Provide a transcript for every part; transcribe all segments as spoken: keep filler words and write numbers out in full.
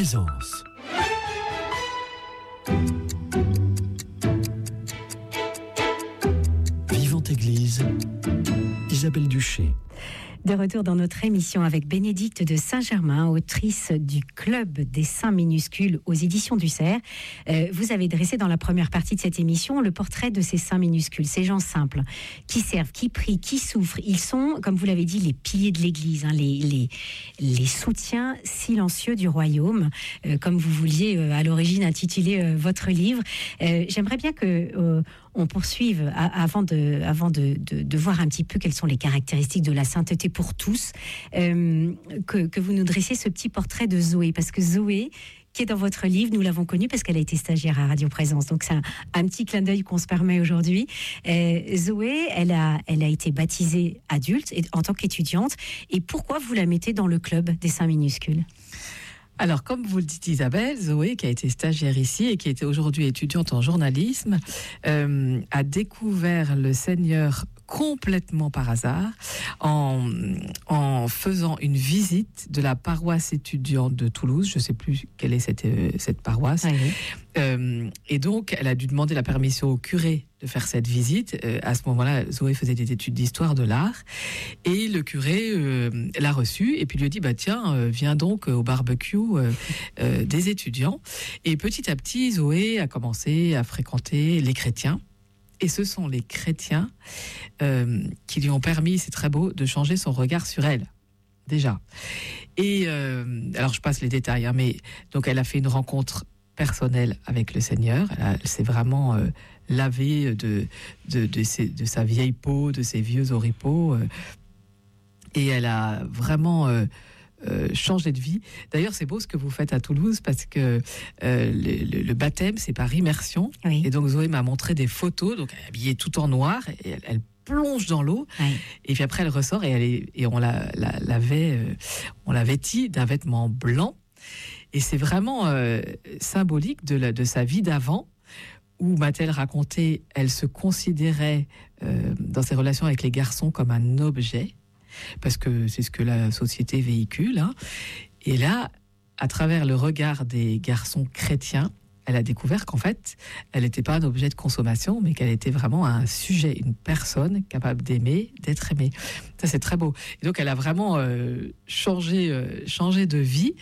Présence. Vivante Église, Isabelle Duché. De retour dans notre émission avec Bénédicte de Saint-Germain, autrice du Club des Saints minuscules aux éditions du Cerf. Euh, vous avez dressé dans la première partie de cette émission le portrait de ces saints minuscules, ces gens simples, qui servent, qui prient, qui souffrent. Ils sont, comme vous l'avez dit, les piliers de l'Église, hein, les, les, les soutiens silencieux du royaume, euh, comme vous vouliez euh, à l'origine intituler euh, votre livre. Euh, j'aimerais bien que... Euh, on poursuive avant, de, avant de, de, de voir un petit peu quelles sont les caractéristiques de la sainteté pour tous, euh, que, que vous nous dressiez ce petit portrait de Zoé, parce que Zoé, qui est dans votre livre, nous l'avons connue parce qu'elle a été stagiaire à Radio Présence, donc c'est un, un petit clin d'œil qu'on se permet aujourd'hui. Euh, Zoé, elle a, elle a été baptisée adulte et, en tant qu'étudiante, et pourquoi vous la mettez dans le club des saints minuscules ? Alors, comme vous le dites, Isabelle, Zoé, qui a été stagiaire ici et qui était aujourd'hui étudiante en journalisme, euh, a découvert le Seigneur complètement par hasard en, en faisant une visite de la paroisse étudiante de Toulouse. Je ne sais plus quelle est cette, cette paroisse. Oui. Euh, et donc, elle a dû demander la permission au curé de faire cette visite. Euh, à ce moment-là, Zoé faisait des études d'histoire de l'art. Et le curé euh, l'a reçue et puis lui a dit, bah, tiens, euh, viens donc au barbecue euh, euh, des étudiants. Et petit à petit, Zoé a commencé à fréquenter les chrétiens. Et ce sont les chrétiens euh, qui lui ont permis, c'est très beau, de changer son regard sur elle, déjà. Et euh, alors, je passe les détails, hein, mais donc elle a fait une rencontre personnelle avec le Seigneur. Elle, elle s'est vraiment euh, lavée de, de, de, ses, de sa vieille peau, de ses vieux oripeaux. Euh, et elle a vraiment... Euh, Euh, changer de vie. D'ailleurs, c'est beau ce que vous faites à Toulouse parce que euh, le, le, le baptême, c'est par immersion. Oui. Et donc, Zoé m'a montré des photos. Donc, elle est habillée tout en noir et elle, elle plonge dans l'eau. Oui. Et puis après, elle ressort et, elle est, et on la, la, l'avait, euh, on la vêtit d'un vêtement blanc. Et c'est vraiment euh, symbolique de, la, de sa vie d'avant, où, m'a-t-elle raconté, elle se considérait euh, dans ses relations avec les garçons comme un objet. Parce que c'est ce que la société véhicule. Hein. Et là, à travers le regard des garçons chrétiens, elle a découvert qu'en fait, elle n'était pas un objet de consommation, mais qu'elle était vraiment un sujet, une personne capable d'aimer, d'être aimée. Ça, c'est très beau. Et donc, elle a vraiment euh, changé, euh, changé de vie.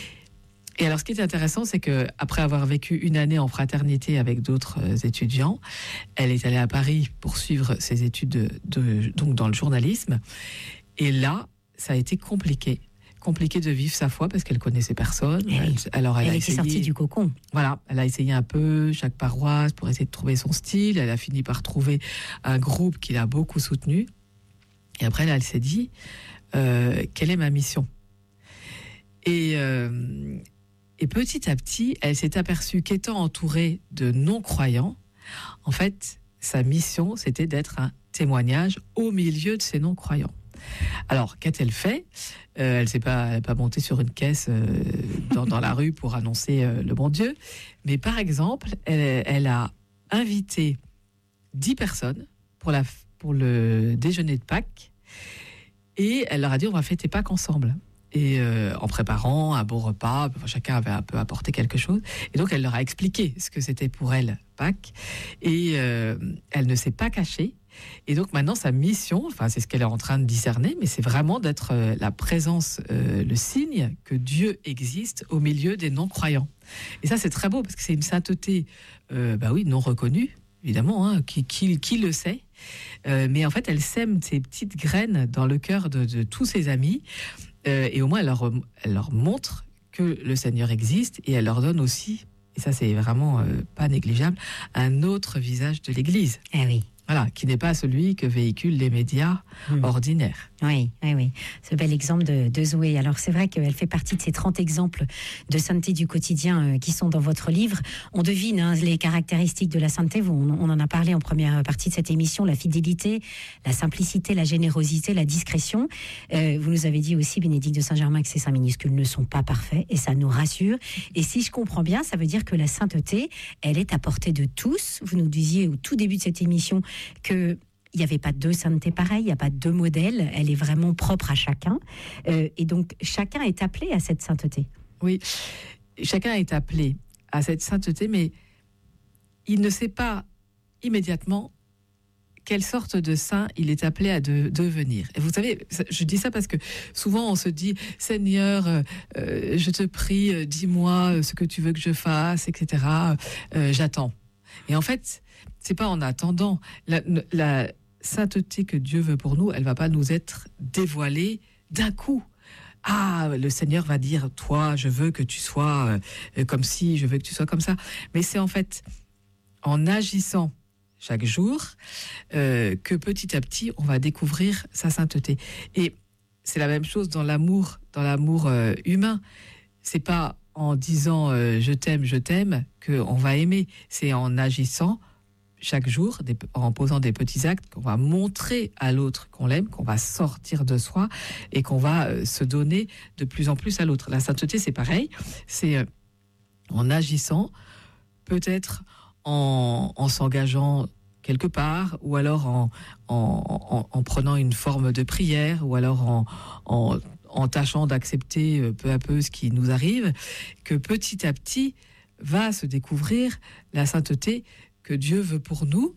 Et alors, ce qui est intéressant, c'est qu'après avoir vécu une année en fraternité avec d'autres euh, étudiants, elle est allée à Paris pour suivre ses études de, de, donc dans le journalisme. Et là, ça a été compliqué. Compliqué de vivre sa foi parce qu'elle connaissait personne. Elle, alors elle, elle a était essayé, sortie du cocon. Voilà, elle a essayé un peu chaque paroisse pour essayer de trouver son style. Elle a fini par trouver un groupe qui l'a beaucoup soutenu. Et après, là, elle s'est dit, euh, quelle est ma mission ? Et, euh, et petit à petit, elle s'est aperçue qu'étant entourée de non-croyants, en fait, sa mission, c'était d'être un témoignage au milieu de ces non-croyants. Alors, qu'a-t-elle fait ? euh, Elle ne s'est pas, pas montée sur une caisse euh, dans, dans la rue pour annoncer euh, le bon Dieu. Mais par exemple, elle, elle a invité dix personnes pour, la, pour le déjeuner de Pâques. Et elle leur a dit, on va fêter Pâques ensemble. Et euh, en préparant un beau repas, chacun avait un peu apporté quelque chose. Et donc, elle leur a expliqué ce que c'était pour elle, Pâques. Et euh, elle ne s'est pas cachée. Et donc maintenant, sa mission, enfin c'est ce qu'elle est en train de discerner, mais c'est vraiment d'être euh, la présence, euh, le signe que Dieu existe au milieu des non-croyants. Et ça, c'est très beau parce que c'est une sainteté, euh, bah oui, non reconnue, évidemment, hein, qui, qui, qui le sait. Euh, mais en fait, elle sème ces petites graines dans le cœur de, de tous ses amis. Euh, et au moins, elle leur, elle leur montre que le Seigneur existe et elle leur donne aussi, et ça c'est vraiment euh, pas négligeable, un autre visage de l'Église. Eh oui. Voilà, qui n'est pas celui que véhiculent les médias mmh. ordinaires. Oui, oui, oui. Ce bel exemple de, de Zoé. Alors, c'est vrai qu'elle fait partie de ces trente exemples de sainteté du quotidien euh, qui sont dans votre livre. On devine hein, les caractéristiques de la sainteté. On, on en a parlé en première partie de cette émission. La fidélité, la simplicité, la générosité, la discrétion. Euh, vous nous avez dit aussi, Bénédicte de Saint-Germain, que ces saints minuscules ne sont pas parfaits et ça nous rassure. Et si je comprends bien, ça veut dire que la sainteté, elle est à portée de tous. Vous nous disiez au tout début de cette émission que il n'y avait pas deux saintetés pareilles, il n'y a pas deux modèles, elle est vraiment propre à chacun. Euh, et donc, chacun est appelé à cette sainteté. Oui, chacun est appelé à cette sainteté, mais il ne sait pas immédiatement quelle sorte de saint il est appelé à de, devenir. Et vous savez, je dis ça parce que souvent on se dit « Seigneur, euh, je te prie, euh, dis-moi ce que tu veux que je fasse, et cetera Euh, j'attends. » Et en fait, c'est pas en attendant. La, la sainteté que Dieu veut pour nous, elle va pas nous être dévoilée d'un coup. Ah, le Seigneur va dire, toi, je veux que tu sois euh, comme ci, je veux que tu sois comme ça. Mais c'est en fait en agissant chaque jour euh, que petit à petit, on va découvrir sa sainteté. Et c'est la même chose dans l'amour, dans l'amour euh, humain. C'est pas en disant euh, je t'aime, je t'aime qu'on va aimer. C'est en agissant chaque jour, des, en posant des petits actes, qu'on va montrer à l'autre qu'on l'aime, qu'on va sortir de soi et qu'on va euh, se donner de plus en plus à l'autre. La sainteté, c'est pareil, c'est euh, en agissant, peut-être en, en s'engageant quelque part, ou alors en, en, en, en prenant une forme de prière, ou alors en, en, en tâchant d'accepter euh, peu à peu ce qui nous arrive, que petit à petit va se découvrir la sainteté que Dieu veut pour nous,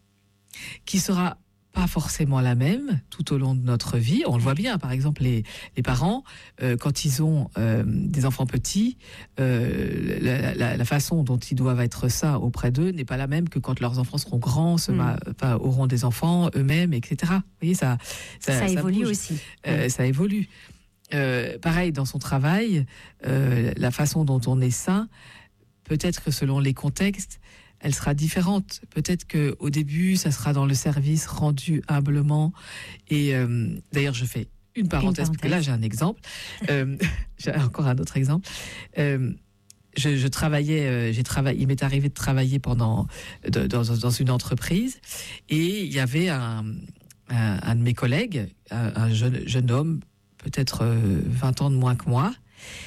qui sera pas forcément la même tout au long de notre vie. On le voit bien, par exemple, les, les parents, euh, quand ils ont euh, des enfants petits, euh, la, la, la façon dont ils doivent être saints auprès d'eux n'est pas la même que quand leurs enfants seront grands, se, mmh. enfin, auront des enfants eux-mêmes, et cetera. Vous voyez, ça, ça, ça, ça évolue bouge. aussi. Euh, ça évolue. Euh, pareil, dans son travail, euh, la façon dont on est saint, peut-être que selon les contextes, elle sera différente. Peut-être qu'au début, ça sera dans le service rendu humblement. Et euh, d'ailleurs, je fais une parenthèse, parce que là, j'ai un exemple. Euh, j'ai encore un autre exemple. Euh, je, je travaillais, euh, j'ai travaillé, il m'est arrivé de travailler pendant, de, dans, dans une entreprise. Et il y avait un, un, un de mes collègues, un, un jeune, jeune homme, peut-être euh, vingt ans de moins que moi.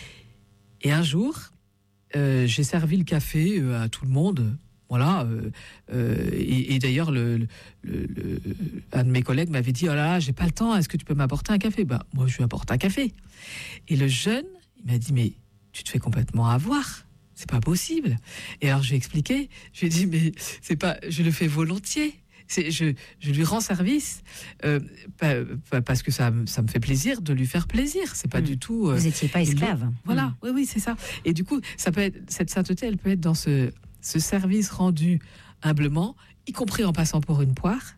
Et un jour, euh, j'ai servi le café euh, à tout le monde. Voilà, euh, euh, et, et d'ailleurs, le, le, le, un de mes collègues m'avait dit « Oh là là, j'ai pas le temps, est-ce que tu peux m'apporter un café ?» Ben, moi, je lui apporte un café. Et le jeune, il m'a dit « Mais tu te fais complètement avoir, c'est pas possible. » Et alors, je lui ai expliqué, je lui ai dit « Mais c'est pas, je le fais volontiers. C'est, je, je lui rends service euh, parce que ça, ça me fait plaisir de lui faire plaisir. C'est pas mmh. du tout... Euh, Vous n'étiez pas esclave. Le, voilà, mmh. oui, oui, c'est ça. Et du coup, ça peut être, cette sainteté, elle peut être dans ce... ce service rendu humblement, y compris en passant pour une poire.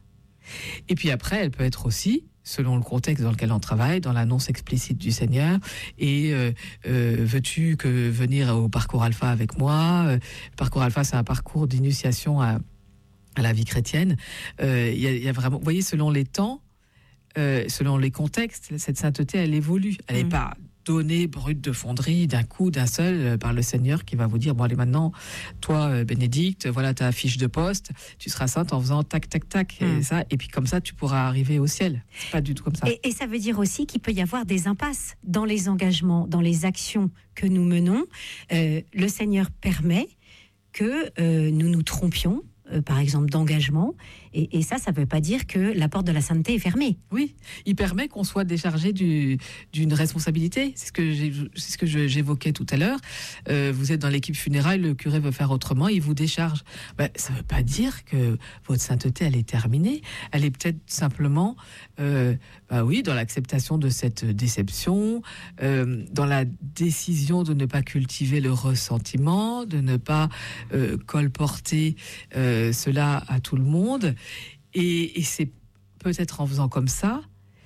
Et puis après, elle peut être aussi, selon le contexte dans lequel on travaille, dans l'annonce explicite du Seigneur. Et euh, euh, veux-tu que venir au parcours Alpha avec moi ? euh, Le parcours Alpha, c'est un parcours d'initiation à, à la vie chrétienne. Il euh, y, y a vraiment, vous voyez, selon les temps, euh, selon les contextes, cette sainteté, elle évolue. Elle n'est mmh. pas donnée brute de fonderie d'un coup, d'un seul, euh, par le Seigneur qui va vous dire, bon allez maintenant, toi euh, Bénédicte, voilà ta fiche de poste, tu seras sainte en faisant tac, tac, tac, mmh. et ça, et puis comme ça tu pourras arriver au ciel. C'est pas du tout comme ça. Et, et ça veut dire aussi qu'il peut y avoir des impasses dans les engagements, dans les actions que nous menons. Euh, le Seigneur permet que euh, nous nous trompions, euh, par exemple d'engagement, et, et ça, ça ne veut pas dire que la porte de la sainteté est fermée. Oui, il permet qu'on soit déchargé du, d'une responsabilité. C'est ce que, j'ai, c'est ce que je, j'évoquais tout à l'heure. Euh, vous êtes dans l'équipe funéraire, le curé veut faire autrement, il vous décharge. Ben, ça ne veut pas dire que votre sainteté, elle est terminée. Elle est peut-être simplement, euh, ben oui, dans l'acceptation de cette déception, euh, dans la décision de ne pas cultiver le ressentiment, de ne pas euh, colporter euh, cela à tout le monde. Et, et c'est peut-être en faisant comme ça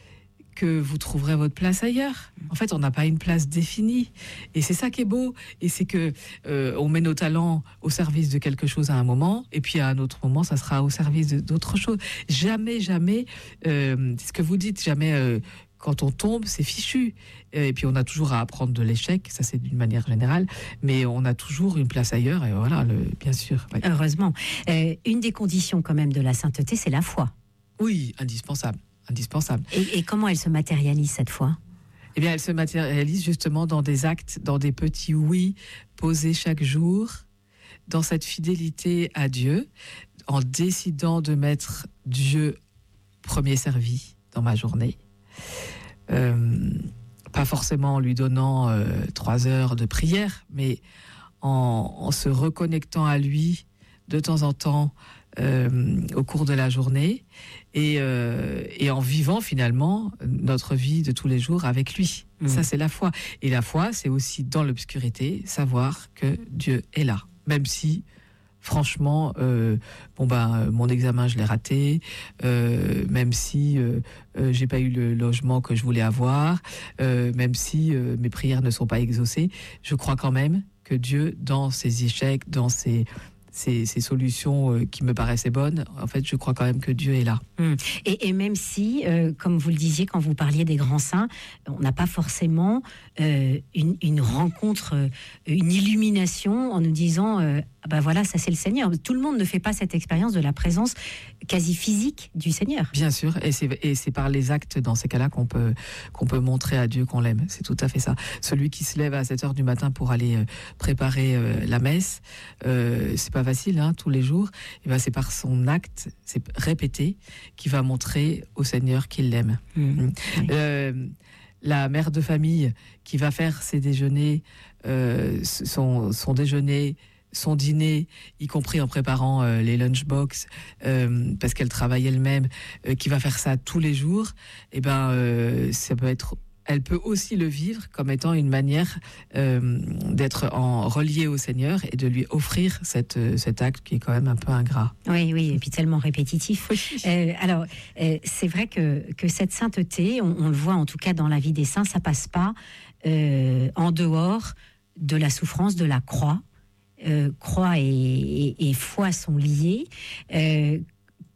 que vous trouverez votre place ailleurs. En fait, on n'a pas une place définie. Et c'est ça qui est beau. Et c'est que euh, on met nos talents au service de quelque chose à un moment, et puis à un autre moment, ça sera au service de, d'autre chose. Jamais, jamais, euh, c'est ce que vous dites, jamais... Euh, quand on tombe, c'est fichu. Et puis, on a toujours à apprendre de l'échec. Ça, c'est d'une manière générale. Mais on a toujours une place ailleurs. Et voilà, le, bien sûr. Ouais. Heureusement. Euh, une des conditions, quand même, de la sainteté, c'est la foi. Oui, indispensable. Indispensable. Et, et comment elle se matérialise, cette foi ? Eh bien, elle se matérialise justement dans des actes, dans des petits oui posés chaque jour, dans cette fidélité à Dieu, en décidant de mettre Dieu premier servi dans ma journée. Euh, pas forcément en lui donnant euh, trois heures de prière, mais en, en se reconnectant à lui de temps en temps euh, au cours de la journée et, euh, et en vivant finalement notre vie de tous les jours avec lui. Mmh. Ça, c'est la foi. Et la foi, c'est aussi dans l'obscurité, savoir que Dieu est là, même si franchement, euh, bon ben, mon examen je l'ai raté, euh, même si euh, euh, j'ai pas eu le logement que je voulais avoir, euh, même si euh, mes prières ne sont pas exaucées, je crois quand même que Dieu, dans ses échecs, dans ses Ces, ces solutions euh, qui me paraissaient bonnes, en fait, je crois quand même que Dieu est là. Mmh. Et, et même si, euh, comme vous le disiez quand vous parliez des grands saints, on n'a pas forcément euh, une, une rencontre, euh, une illumination en nous disant euh, ah ben voilà, ça c'est le Seigneur. Tout le monde ne fait pas cette expérience de la présence quasi physique du Seigneur. Bien sûr, et c'est, et c'est par les actes dans ces cas-là qu'on peut, qu'on peut montrer à Dieu qu'on l'aime. C'est tout à fait ça. Celui qui se lève à sept heures du matin pour aller euh, préparer euh, la messe, euh, c'est pas facile, hein, tous les jours. Et ben c'est par son acte, c'est répété, qui va montrer au Seigneur qu'il l'aime. Mmh. Oui. Euh, la mère de famille qui va faire ses déjeuners, euh, son, son déjeuner, son dîner, y compris en préparant euh, les lunchbox, euh, parce qu'elle travaille elle-même, euh, qui va faire ça tous les jours, et ben euh, ça peut être, elle peut aussi le vivre comme étant une manière euh, d'être en relié au Seigneur et de lui offrir cette, cet acte qui est quand même un peu ingrat. Oui, oui, et puis tellement répétitif. Oui. Euh, alors, euh, c'est vrai que, que cette sainteté, on, on le voit en tout cas dans la vie des saints, ça passe pas euh, en dehors de la souffrance de la croix. Euh, croix et, et, et foi sont liées. Euh, comment ?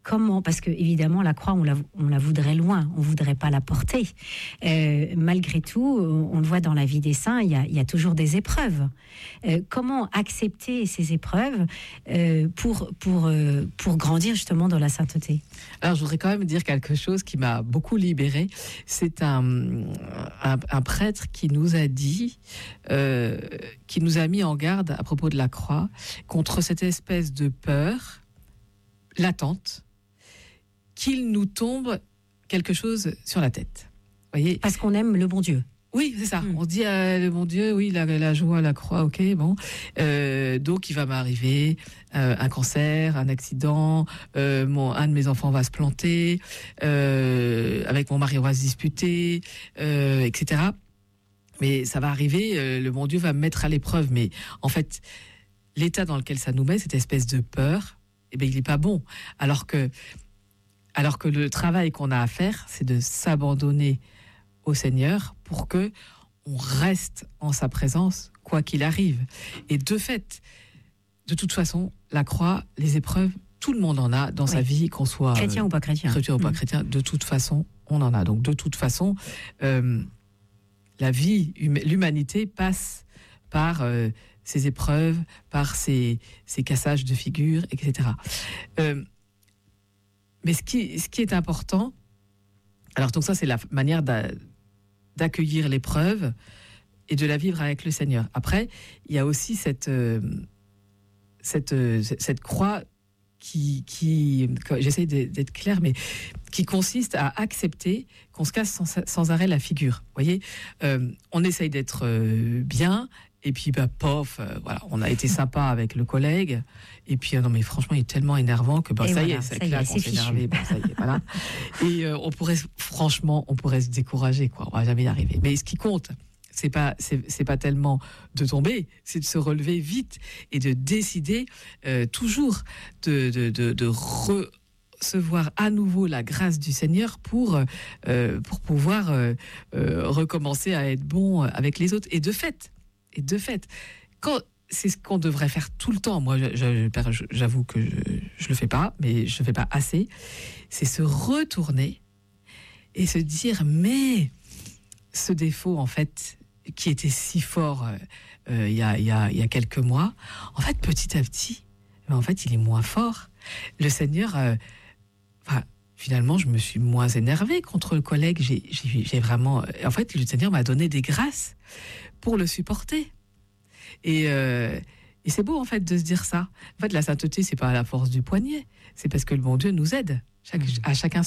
Parce que évidemment la croix on la, on la voudrait loin, on voudrait pas la porter. Euh, malgré tout, on le voit dans la vie des saints, il y a, il y a toujours des épreuves. Euh, comment accepter ces épreuves euh, pour pour euh, pour grandir justement dans la sainteté ? Alors je voudrais quand même dire quelque chose qui m'a beaucoup libérée. C'est un un, un prêtre qui nous a dit, euh, qui nous a mis en garde à propos de la croix contre cette espèce de peur latente qu'il nous tombe quelque chose sur la tête. Voyez ? Parce qu'on aime le bon Dieu. Oui, c'est ça. Mmh. On dit euh, le bon Dieu, oui, la, la joie, la croix, ok, bon. Euh, donc il va m'arriver euh, un cancer, un accident, euh, mon, un de mes enfants va se planter, euh, avec mon mari on va se disputer, euh, et cetera. Mais ça va arriver, euh, le bon Dieu va me mettre à l'épreuve. Mais en fait, l'état dans lequel ça nous met, cette espèce de peur, eh ben il n'est pas bon. Alors que Alors que le travail qu'on a à faire, c'est de s'abandonner au Seigneur pour que on reste en sa présence, quoi qu'il arrive. Et de fait, de toute façon, la croix, les épreuves, tout le monde en a dans oui. sa vie, qu'on soit chrétien euh, ou pas chrétien. Chrétien ou pas mmh. chrétien, de toute façon, on en a. Donc de toute façon, euh, la vie, hum- l'humanité passe par euh, ces épreuves, par ces, ces cassages de figures, et cetera. Euh, Mais ce qui, ce qui est important, alors donc ça c'est la manière d'a, d'accueillir l'épreuve et de la vivre avec le Seigneur. Après, il y a aussi cette, euh, cette, euh, cette croix qui, qui j'essaie d'être claire, mais qui consiste à accepter qu'on se casse sans, sans arrêt la figure. Vous voyez, euh, on essaye d'être euh, bien. Et puis, bah, pof, euh, voilà, on a été sympa avec le collègue. Et puis, euh, non, mais franchement, il est tellement énervant que, bah, ça voilà, y est, c'est clair qu'on s'est énervé. Bon, ça y est, voilà. Et euh, on pourrait, franchement, on pourrait se décourager, quoi. On va jamais y arriver. Mais ce qui compte, c'est pas, c'est, c'est pas tellement de tomber, c'est de se relever vite et de décider euh, toujours de, de, de, de re- recevoir à nouveau la grâce du Seigneur pour, euh, pour pouvoir euh, euh, recommencer à être bon avec les autres. Et de fait, Et de fait, quand, c'est ce qu'on devrait faire tout le temps. Moi, je, je, j'avoue que je ne le fais pas, mais je ne fais pas assez. C'est se retourner et se dire, mais ce défaut, en fait, qui était si fort euh, il y a, il y a, il y a quelques mois, en fait, petit à petit, en fait, il est moins fort. Le Seigneur, euh, enfin, finalement, je me suis moins énervée contre le collègue. J'ai, j'ai, j'ai vraiment, en fait, le Seigneur m'a donné des grâces pour le supporter. Et, euh, et c'est beau, en fait, de se dire ça. En fait, la sainteté, c'est pas à la force du poignet. C'est parce que le bon Dieu nous aide chaque, à chaque instant.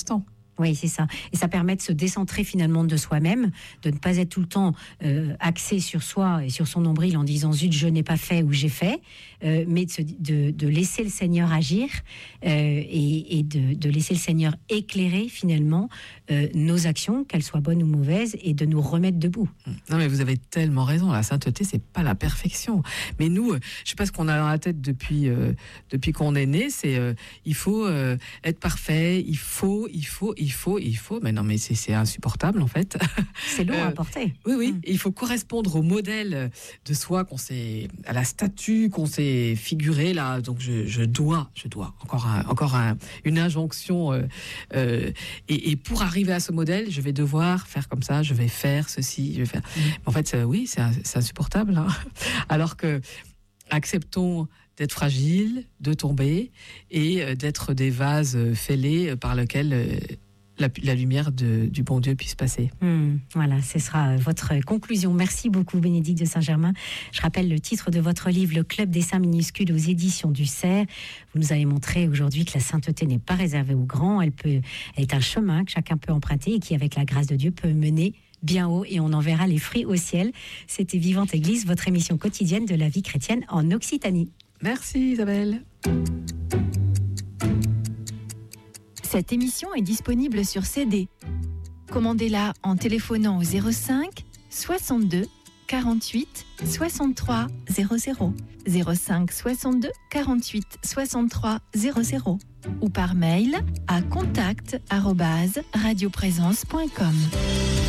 Oui, c'est ça. Et ça permet de se décentrer finalement de soi-même, de ne pas être tout le temps euh, axé sur soi et sur son nombril en disant zut, je n'ai pas fait ou j'ai fait, euh, mais de, se, de, de laisser le Seigneur agir euh, et, et de, de laisser le Seigneur éclairer finalement euh, nos actions, qu'elles soient bonnes ou mauvaises, et de nous remettre debout. Non, mais vous avez tellement raison. La sainteté, c'est pas la perfection. Mais nous, je sais pas ce qu'on a dans la tête depuis euh, depuis qu'on est né. C'est euh, il faut euh, être parfait. Il faut, il faut, il faut, il faut. Mais non, mais c'est, c'est insupportable en fait. C'est lourd euh, à porter. Oui, oui. Mmh. Il faut correspondre au modèle de soi qu'on s'est, à la statue qu'on s'est figurée là. Donc je, je dois, je dois encore un, encore un, une injonction. Euh, euh, et, et pour arriver à ce modèle, je vais devoir faire comme ça. Je vais faire ceci. Je vais faire. Mmh. En fait, euh, oui, c'est, c'est insupportable. Hein. Alors que acceptons d'être fragile, de tomber et euh, d'être des vases fêlés par lesquels euh, la, la lumière de, du bon Dieu puisse passer. Mmh, voilà, ce sera votre conclusion. Merci beaucoup, Bénédicte de Saint-Germain. Je rappelle le titre de votre livre, Le Club des Saints minuscules aux éditions du Cerf. Vous nous avez montré aujourd'hui que la sainteté n'est pas réservée aux grands. Elle, peut, elle est un chemin que chacun peut emprunter et qui, avec la grâce de Dieu, peut mener bien haut, et on en verra les fruits au ciel. C'était Vivante Église, votre émission quotidienne de la vie chrétienne en Occitanie. Merci Isabelle. Cette émission est disponible sur C D. Commandez-la en téléphonant au zéro cinq soixante-deux quarante-huit soixante-trois zéro zéro, zéro cinq soixante-deux quarante-huit soixante-trois zéro zéro ou par mail à contact arobase radioprésence point com.